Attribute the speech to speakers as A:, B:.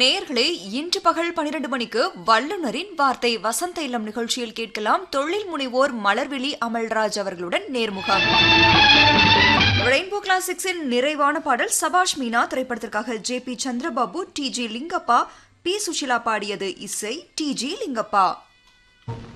A: நேயர்களே, இன்று பகல் 12 மணிக்கு வல்லுநரின் வார்த்தை வசந்த இல்லம் நிகழ்ச்சியில் கேட்கலாம். தொழில் முனைவோர் மலர்விழி அமல்ராஜ் அவர்களுடன் நேர்முகம். ரெயின்போ கிளாசிக்ஸின் நிறைவான பாடல் சபாஷ் மீனா திரைப்படத்திற்காக ஜே.பி. சந்திரபாபு, டி.ஜி. லிங்கப்பா, பி. சுஷிலா பாடியது. இசை டி.ஜி. லிங்கப்பா.